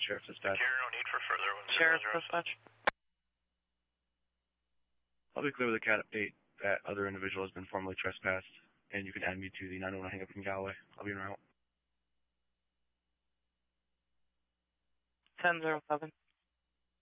Sheriff's Dispatch. Here, no need for further. Sheriff's Dispatch. I'll be clear with the cat update that other individual has been formally trespassed, and you can add me to the 911 hang-up from Galloway. I'll be en route. 1007.